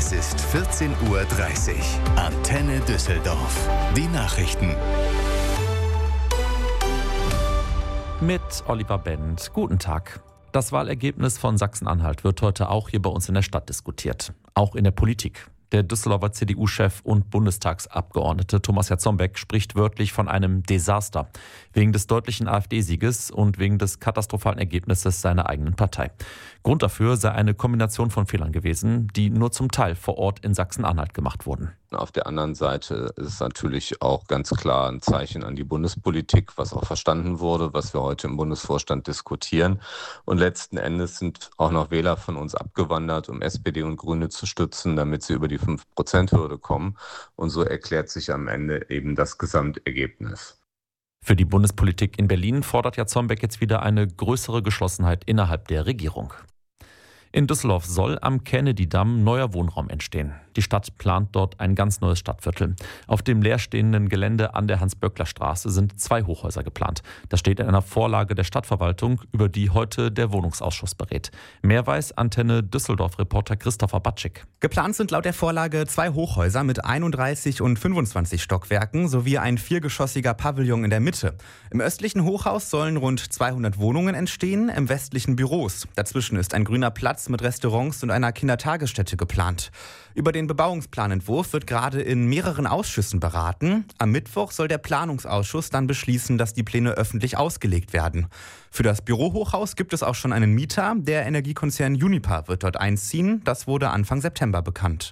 Es ist 14:30 Uhr. Antenne Düsseldorf. Die Nachrichten. Mit Oliver Bend. Guten Tag. Das Wahlergebnis von Sachsen-Anhalt wird heute auch hier bei uns in der Stadt diskutiert. Auch in der Politik. Der Düsseldorfer CDU-Chef und Bundestagsabgeordnete Thomas Jarzombeck spricht wörtlich von einem Desaster. Wegen des deutlichen AfD-Sieges und wegen des katastrophalen Ergebnisses seiner eigenen Partei. Grund dafür sei eine Kombination von Fehlern gewesen, die nur zum Teil vor Ort in Sachsen-Anhalt gemacht wurden. Auf der anderen Seite ist es natürlich auch ganz klar ein Zeichen an die Bundespolitik, was auch verstanden wurde, was wir heute im Bundesvorstand diskutieren. Und letzten Endes sind auch noch Wähler von uns abgewandert, um SPD und Grüne zu stützen, damit sie über die 5%-Hürde kommen. Und so erklärt sich am Ende eben das Gesamtergebnis. Für die Bundespolitik in Berlin fordert Jarzombeck jetzt wieder eine größere Geschlossenheit innerhalb der Regierung. In Düsseldorf soll am Kennedy-Damm neuer Wohnraum entstehen. Die Stadt plant dort ein ganz neues Stadtviertel. Auf dem leerstehenden Gelände an der Hans-Böckler-Straße sind 2 Hochhäuser geplant. Das steht in einer Vorlage der Stadtverwaltung, über die heute der Wohnungsausschuss berät. Mehr weiß Antenne Düsseldorf-Reporter Christopher Batschik. Geplant sind laut der Vorlage 2 Hochhäuser mit 31 und 25 Stockwerken sowie ein 4-geschossiger Pavillon in der Mitte. Im östlichen Hochhaus sollen rund 200 Wohnungen entstehen, im westlichen Büros. Dazwischen ist ein grüner Platz mit Restaurants und einer Kindertagesstätte geplant. Über den Bebauungsplanentwurf wird gerade in mehreren Ausschüssen beraten. Am Mittwoch soll der Planungsausschuss dann beschließen, dass die Pläne öffentlich ausgelegt werden. Für das Bürohochhaus gibt es auch schon einen Mieter. Der Energiekonzern Uniper wird dort einziehen. Das wurde Anfang September bekannt.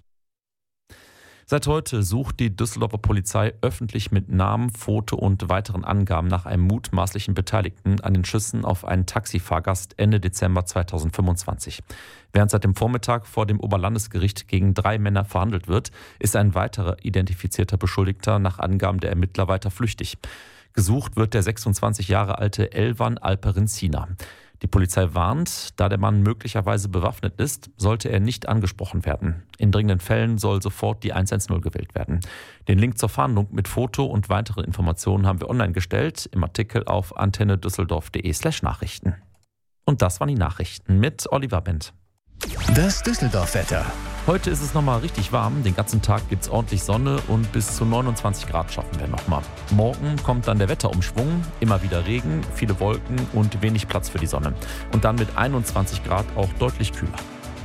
Seit heute sucht die Düsseldorfer Polizei öffentlich mit Namen, Foto und weiteren Angaben nach einem mutmaßlichen Beteiligten an den Schüssen auf einen Taxifahrgast Ende Dezember 2025. Während seit dem Vormittag vor dem Oberlandesgericht gegen 3 Männer verhandelt wird, ist ein weiterer identifizierter Beschuldigter nach Angaben der Ermittler weiter flüchtig. Gesucht wird der 26 Jahre alte Elvan Alperin Sina. Die Polizei warnt, da der Mann möglicherweise bewaffnet ist, sollte er nicht angesprochen werden. In dringenden Fällen soll sofort die 110 gewählt werden. Den Link zur Fahndung mit Foto und weiteren Informationen haben wir online gestellt, im Artikel auf antennedüsseldorf.de/Nachrichten. Und das waren die Nachrichten mit Oliver Bend. Das Düsseldorf-Wetter. Heute ist es nochmal richtig warm. Den ganzen Tag gibt es ordentlich Sonne und bis zu 29 Grad schaffen wir nochmal. Morgen kommt dann der Wetterumschwung. Immer wieder Regen, viele Wolken und wenig Platz für die Sonne. Und dann mit 21 Grad auch deutlich kühler.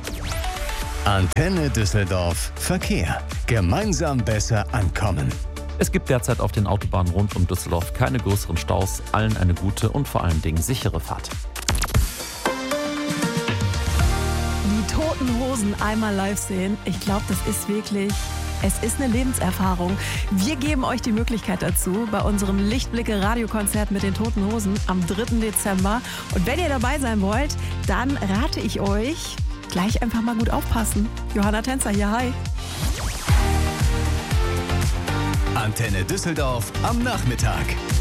Antenne Düsseldorf. Verkehr. Gemeinsam besser ankommen. Es gibt derzeit auf den Autobahnen rund um Düsseldorf keine größeren Staus. Allen eine gute und vor allen Dingen sichere Fahrt. Die Toten Hosen einmal live sehen, ich glaube, das ist wirklich, es ist eine Lebenserfahrung. Wir geben euch die Möglichkeit dazu bei unserem Lichtblicke-Radiokonzert mit den Toten Hosen am 3. Dezember. Und wenn ihr dabei sein wollt, dann rate ich euch, gleich einfach mal gut aufpassen. Johanna Tänzer, ja, hi. Antenne Düsseldorf am Nachmittag.